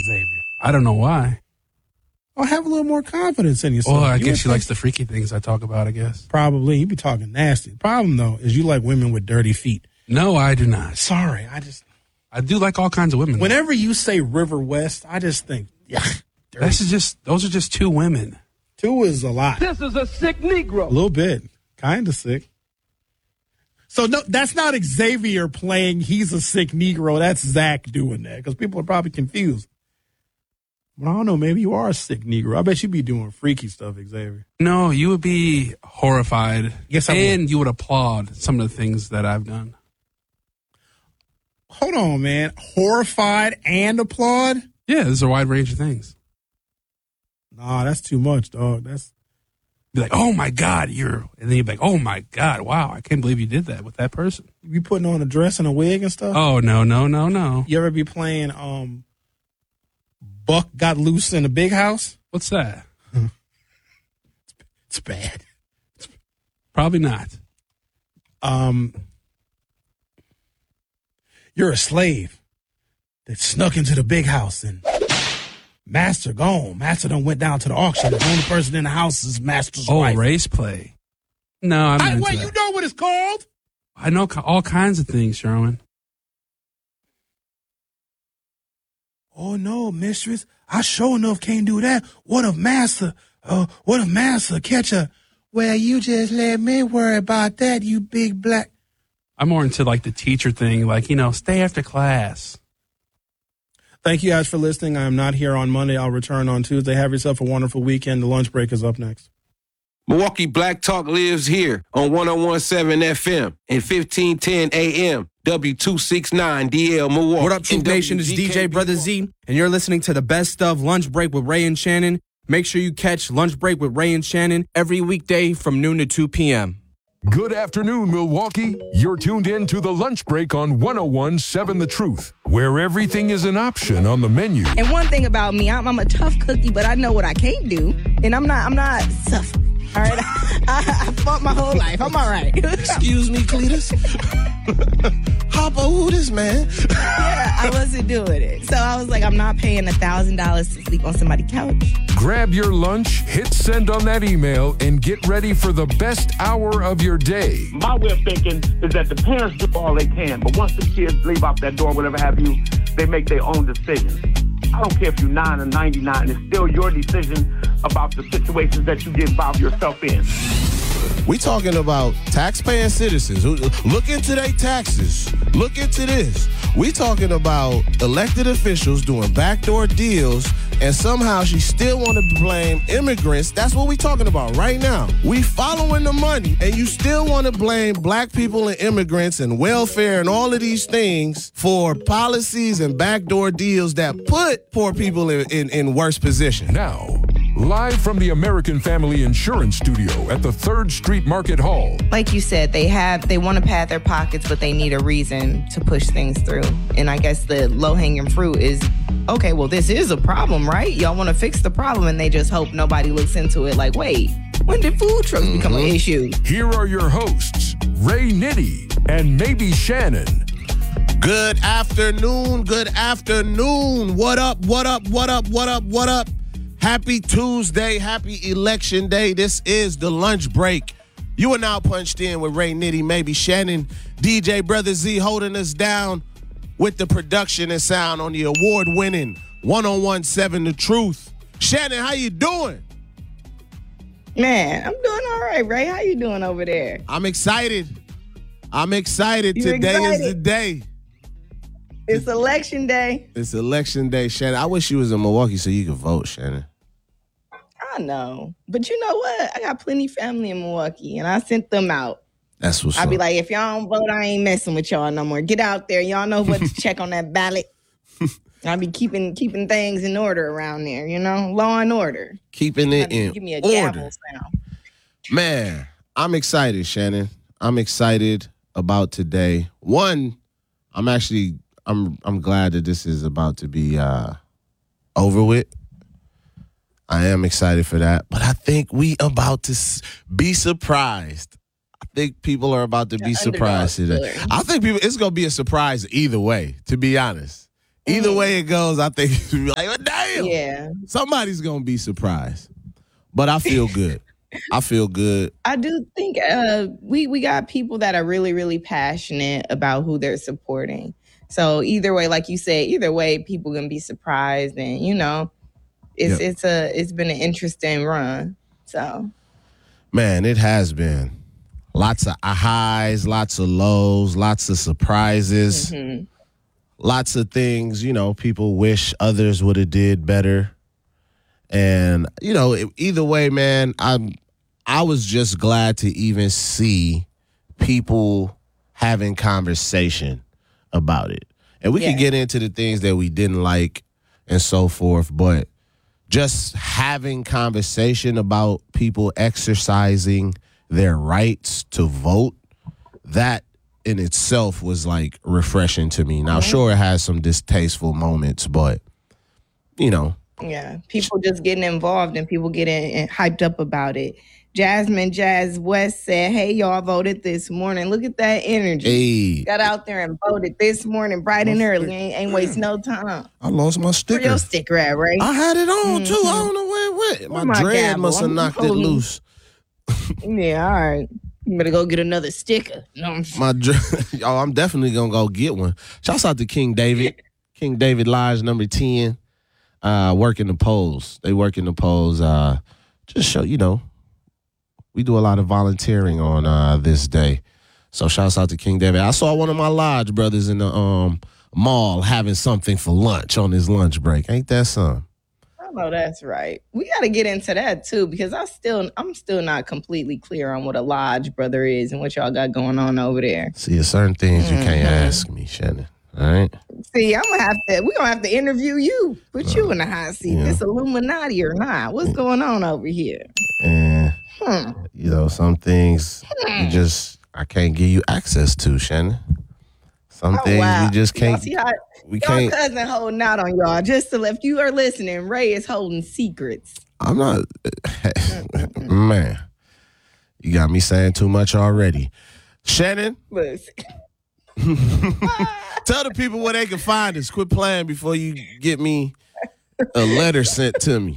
Xavier. I don't know why. Oh, have a little more confidence in yourself. Well, I guess she likes the freaky things I talk about, I guess. Probably. You be talking nasty. The problem, though, is you like women with dirty feet. No, I do not. Sorry. I do like all kinds of women. Whenever you say River West, I just think, yeah. Those are just two women. Two is a lot. This is a sick Negro. A little bit. Kind of sick. So, no, that's not Xavier playing he's a sick Negro. That's Zach doing that because people are probably confused. But I don't know. Maybe you are a sick Negro. I bet you be doing freaky stuff, Xavier. No, you would be horrified. Yes, I would. And you would applaud some of the things that I've done. Hold on, man. Horrified and applaud? Yeah, there's a wide range of things. Nah, that's too much, dog. That's be like, oh my God, and then you'd be like, oh my God, wow, I can't believe you did that with that person. You be putting on a dress and a wig and stuff? Oh, no. You ever be playing Buck Got Loose in a Big House? What's that? It's bad. Probably not. You're a slave that snuck into the big house and Master gone. Master done went down to the auction. The only person in the house is Master's wife. Oh, race play. No, I'm not into that. You know what it's called? I know all kinds of things, Sherwin. Oh, no, mistress. I sure enough can't do that. What if Master catch a... Well, you just let me worry about that, you big black... I'm more into like the teacher thing, like, stay after class. Thank you guys for listening. I'm not here on Monday. I'll return on Tuesday. Have yourself a wonderful weekend. The lunch break is up next. Milwaukee Black Talk lives here on 101.7 FM and 1510 AM. W269DL Milwaukee. What up, Truth Nation? It's DJ Brother Z, and you're listening to the best of Lunch Break with Ray and Shannon. Make sure you catch Lunch Break with Ray and Shannon every weekday from noon to 2 p.m. Good afternoon, Milwaukee. You're tuned in to the Lunch Break on 101.7 The Truth, where everything is an option on the menu. And one thing about me, I'm a tough cookie, but I know what I can't do, and I'm not suffering. All right, I fought my whole life. I'm all right. Excuse me, Cletus. Hopper, who this man? Yeah, I wasn't doing it. So I was like, I'm not paying $1,000 to sleep on somebody's couch. Grab your lunch, hit send on that email, and get ready for the best hour of your day. My way of thinking is that the parents do all they can, but once the kids leave out that door, whatever have you, they make their own decisions. I don't care if you're 9 or 99, it's still your decision about the situations that you get involved yourself in. We talking about taxpaying citizens. Look into their taxes. Look into this. We talking about elected officials doing backdoor deals, and somehow she still want to blame immigrants. That's what we talking about right now. We following the money, and you still want to blame black people and immigrants and welfare and all of these things for policies and backdoor deals that put poor people in worse position. Now, live from the American Family Insurance Studio at the 3rd Street Market Hall. Like you said, they want to pad their pockets, but they need a reason to push things through. And I guess the low-hanging fruit is, okay, well, this is a problem, right? Y'all want to fix the problem, and they just hope nobody looks into it like, wait, when did food trucks become an issue? Here are your hosts, Ray Nitty and Maybe Shannon. Good afternoon. What up? Happy Tuesday. Happy Election Day. This is the Lunch Break. You are now punched in with Ray Nitty, Maybe Shannon, DJ Brother Z holding us down with the production and sound on the award-winning 101.7 The Truth. Shannon, how you doing? Man, I'm doing all right, Ray. How you doing over there? I'm excited. Today is the day. It's Election Day. It's Election Day, Shannon. I wish you was in Milwaukee so you could vote, Shannon. I know. But you know what? I got plenty of family in Milwaukee, and I sent them out. That's what's I'll up. be like, if y'all don't vote, I ain't messing with y'all no more. Get out there. Y'all know what to check on that ballot. I'll be keeping things in order around there, law and order. Keeping it in order. Give me a gavel sound. Man, I'm excited, Shannon. I'm excited about today. One, I'm glad that this is about to be over with. I am excited for that. But I think we about to be surprised. I think people are about to be surprised today. I think it's going to be a surprise either way, to be honest. Either way it goes, I think you're like, oh, damn. Yeah. Somebody's gonna be surprised. But I feel good. I feel good. I do think we got people that are really, really passionate about who they're supporting. So either way, like you said, either way, people gonna be surprised, and it's been an interesting run. So, man, it has been lots of highs, lots of lows, lots of surprises, lots of things. People wish others would have did better, and either way, man, I was just glad to even see people having conversation about it. And we can get into the things that we didn't like and so forth, but just having conversation about people exercising their rights to vote, that in itself was like refreshing to me. Now, sure, it has some distasteful moments, but yeah, people just getting involved and people getting hyped up about it. Jasmine Jazz West said, hey, y'all voted this morning. Look at that energy. Hey. Got out there and voted this morning, bright and early. Ain't waste no time. I lost my sticker. Where your sticker at, Ray? I had it on, too. I don't know where it went. My dread must have knocked it loose. Yeah, all right. You better go get another sticker. No, I'm definitely going to go get one. Shouts out to King David. King David Lodge, number 10. Working the polls. They work in the polls. Just show, we do a lot of volunteering on this day. So shouts out to King David. I saw one of my Lodge brothers in the mall having something for lunch on his lunch break. Ain't that something? I know that's right. We got to get into that too, because I'm still not completely clear on what a Lodge brother is and what y'all got going on over there. See, there's certain things you can't ask me, Shannon. All right. See, we're gonna have to interview you, put you in the hot seat. This Illuminati or not? What's going on over here? And some things I can't give you access to, Shannon. Some things we just can't. See how y'all cousin holding out on y'all. Just to if you are listening, Ray is holding secrets. I'm not, man. You got me saying too much already, Shannon. Listen. Tell the people where they can find us. Quit playing before you get me a letter sent to me.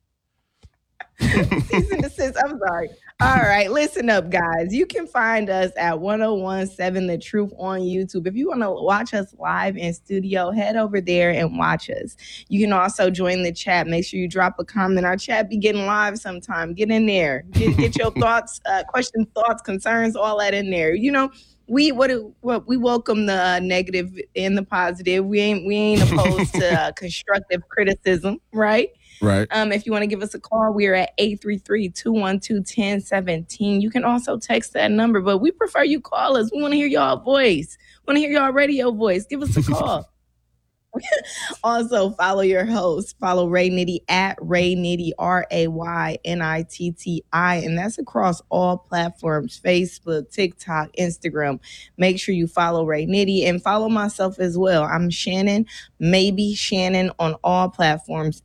Cease and desist. I'm sorry. All right, listen up, guys. You can find us at 1017 The Truth on YouTube. If you want to watch us live in studio, head over there and watch us. You can also join the chat. Make sure you drop a comment. Our chat be getting live sometime. Get in there. Get your thoughts, questions, thoughts, concerns, all that in there. We welcome the negative and the positive. We ain't opposed to constructive criticism, right? Right. If you want to give us a call, we are at 833-212-1017. You can also text that number, but we prefer you call us. We want to hear y'all voice. Want to hear y'all radio voice. Give us a call. Also, follow your host. Follow Ray Nitty at Ray Nitty, RayNitti, and that's across all platforms: Facebook, TikTok, Instagram. Make sure you follow Ray Nitty and follow myself as well. I'm Shannon, maybe Shannon on all platforms: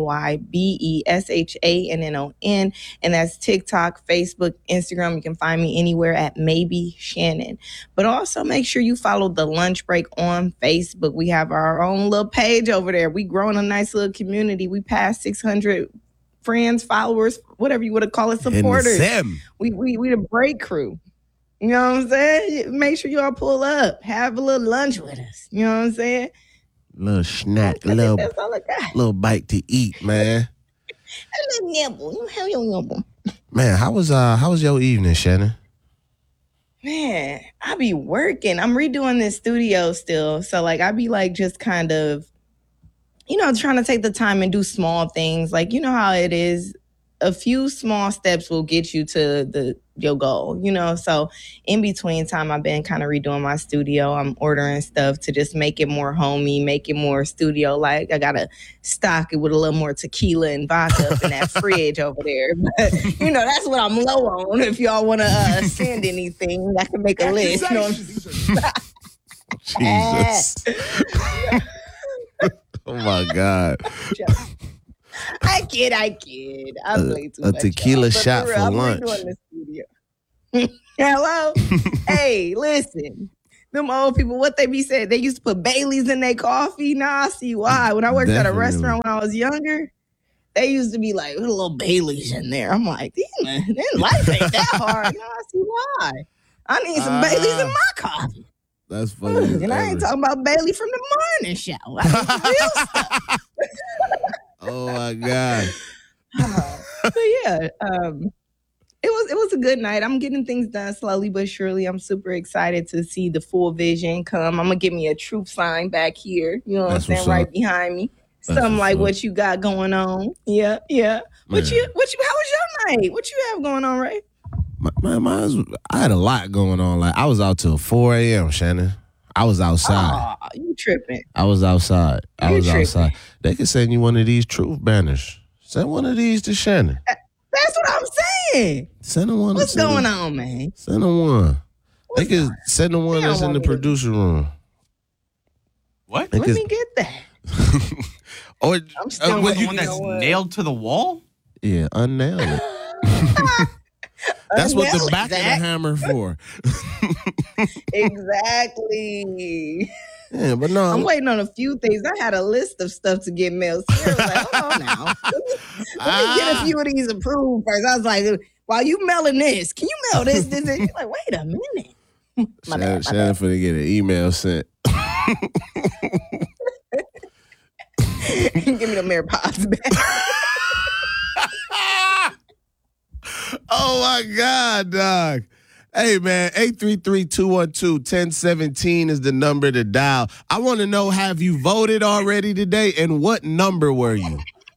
MaybeShannon, and that's TikTok, Facebook, Instagram. You can find me anywhere at Maybe Shannon. But also make sure you follow The Lunch Break on Facebook. We have our own little page over there. We growing a nice little community. We passed 600 friends, followers, whatever you want to call it, supporters. We the break crew. You know what I'm saying? Make sure y'all pull up, have a little lunch with us. You know what I'm saying? Little snack, little bite to eat, man. A little nibble. You have your nibble. Man, how was your evening, Shannon? Man, I be working. I'm redoing this studio still. So I be just kind of, trying to take the time and do small things. You know how it is. A few small steps will get you to your goal, So in between time, I've been kind of redoing my studio. I'm ordering stuff to just make it more homey, make it more studio-like. I got to stock it with a little more tequila and vodka up in that fridge over there. But, that's what I'm low on. If y'all want to send anything, I can make a list. You know what I'm saying? Jesus. Oh, my God. I kid. I play too much. A tequila shot for lunch. Hello? Hey, listen. Them old people, what they be saying, they used to put Baileys in their coffee. Now I see why. When I worked at a restaurant when I was younger, they used to be like, a little Baileys in there. I'm like, man, life ain't that hard. Now I see why. I need some Baileys in my coffee. That's funny. And I ain't talking about Bailey from the morning show. I need the real stuff. Oh my God. But yeah, it was a good night. I'm getting things done slowly but surely. I'm super excited to see the full vision come. I'm gonna give me a truth sign back here. You know what I'm saying? Right behind me. Something like what you got going on. Yeah. How was your night? What you have going on, Ray? I had a lot going on. Like I was out till 4 a.m., Shannon. I was outside. Oh, you tripping. I was outside. Outside. They could send you one of these truth banners. Send one of these to Shannon. That's what I'm saying. Send them one. What's going on, man? Send them one. They could send them one that's in the producer room. What? Let me get that. Or I'm still the one that's nailed to the wall? Yeah, unnail it. That's what the back of the hammer for. Exactly. Yeah, but no. I'm waiting on a few things. I had a list of stuff to get mailed. So I was like, hold on now. Let me get a few of these approved first. I was like, while you mailing this, can you mail this? She's like, wait a minute. Shannon finna get an email sent. Give me the AirPods back. Oh my God, dog. Hey man, 833-212-1017 is the number to dial. I want to know, have you voted already today, and what number were you?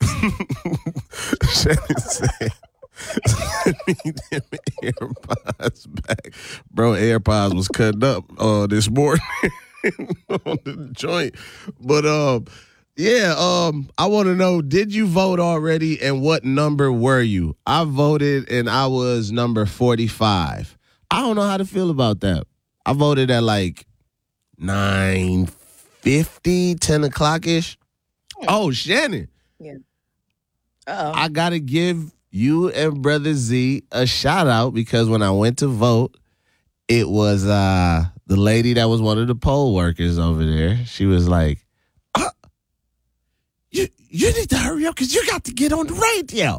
Shannon said, send me them AirPods back. Bro, AirPods was cutting up this morning on the joint. But I want to know, did you vote already, and what number were you? I voted, and I was number 45. I don't know how to feel about that. I voted at like 9:50, 10 o'clock-ish. Oh, Shannon. Yeah. I got to give you and Brother Z a shout-out, because when I went to vote, it was the lady that was one of the poll workers over there. She was like, You need to hurry up because you got to get on the radio.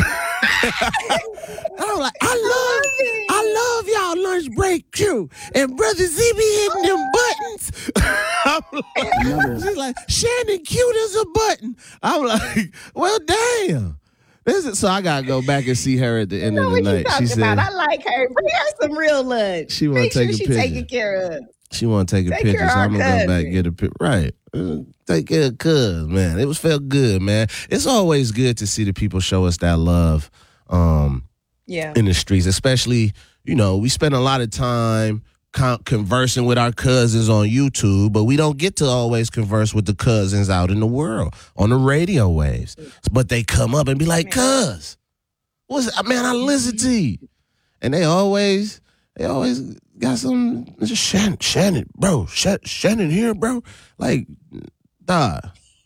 I'm like, I love y'all lunch break crew. And Brother Z be hitting them buttons. She's like, Shannon cute as a button. I'm like, well, damn. So I got to go back and see her at the end of the night. She said, I like her. Bring her some real lunch. She want to take a picture. Taken care of. She want to take a picture, so I'm going to go back and get a picture. Right. Take care of cuz, man. It felt good, man. It's always good to see the people show us that love in the streets, especially, we spend a lot of time conversing with our cousins on YouTube, but we don't get to always converse with the cousins out in the world on the radio waves. But they come up and be like, cuz, man, I listen to you. And they always got some Shannon, bro. Shannon here, bro. Like, dog.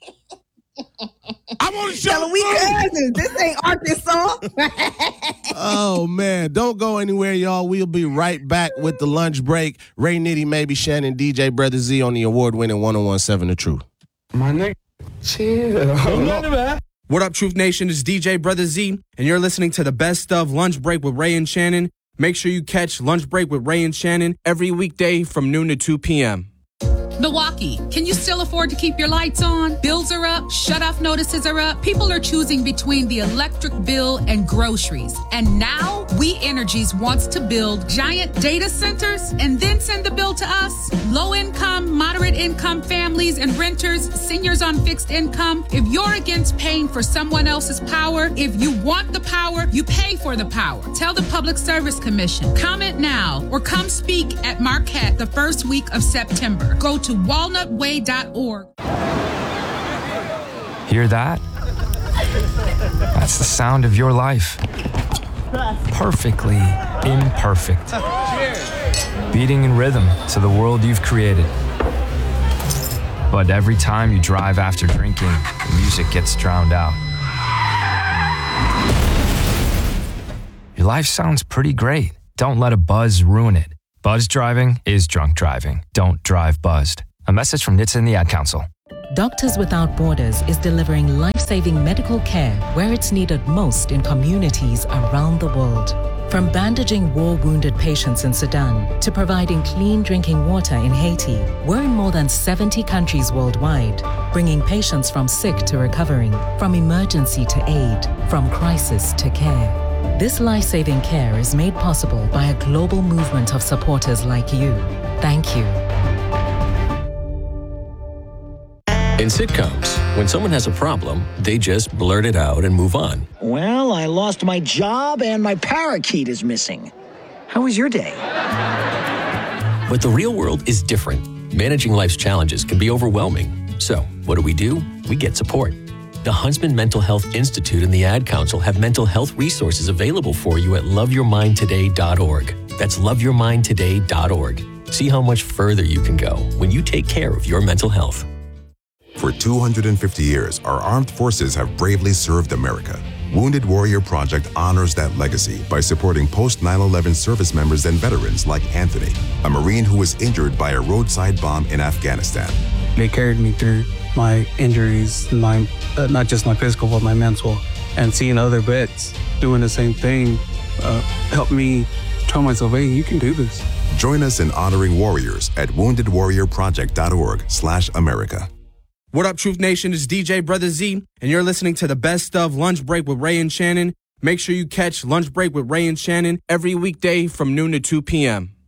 I'm on the show. We cousins. This ain't Arkansas. Oh man, don't go anywhere, y'all. We'll be right back with the lunch break. Ray Nitty, maybe Shannon, DJ Brother Z on the award-winning 101.7 The Truth. My nigga, chill. What up, Truth Nation? It's DJ Brother Z, and you're listening to the best of Lunch Break with Ray and Shannon. Make sure you catch Lunch Break with Ray and Shannon every weekday from noon to 2 p.m. Milwaukee, can you still afford to keep your lights on? Bills are up, shut-off notices are up. People are choosing between the electric bill and groceries. And now, We Energies wants to build giant data centers and then send the bill to us. Low-income, moderate-income families and renters, seniors on fixed income. If you're against paying for someone else's power, if you want the power, you pay for the power. Tell the Public Service Commission. Comment now or come speak at Marquette the first week of September. Go to walnutway.org. Hear that? That's the sound of your life. Perfectly imperfect. Beating in rhythm to the world you've created. But every time you drive after drinking, the music gets drowned out. Your life sounds pretty great. Don't let a buzz ruin it. Buzzed driving is drunk driving. Don't drive buzzed. A message from NHTSA and the Ad Council. Doctors Without Borders is delivering life-saving medical care where it's needed most in communities around the world. From bandaging war-wounded patients in Sudan to providing clean drinking water in Haiti, we're in more than 70 countries worldwide, bringing patients from sick to recovering, from emergency to aid, from crisis to care. This life-saving care is made possible by a global movement of supporters like you. Thank you. In sitcoms, when someone has a problem, they just blurt it out and move on. Well, I lost my job and my parakeet is missing. How was your day? But the real world is different. Managing life's challenges can be overwhelming. So, what do? We get support. The Huntsman Mental Health Institute and the Ad Council have mental health resources available for you at loveyourmindtoday.org. That's loveyourmindtoday.org. See how much further you can go when you take care of your mental health. For 250 years, our armed forces have bravely served America. Wounded Warrior Project honors that legacy by supporting post-9/11 service members and veterans like Anthony, a Marine who was injured by a roadside bomb in Afghanistan. They carried me through my injuries, not just my physical, but my mental. And seeing other vets doing the same thing helped me tell myself, hey, you can do this. Join us in honoring warriors at woundedwarriorproject.org/America. What up, Truth Nation? It's DJ Brother Z, and you're listening to the best of Lunch Break with Ray and Shannon. Make sure you catch Lunch Break with Ray and Shannon every weekday from noon to 2 p.m.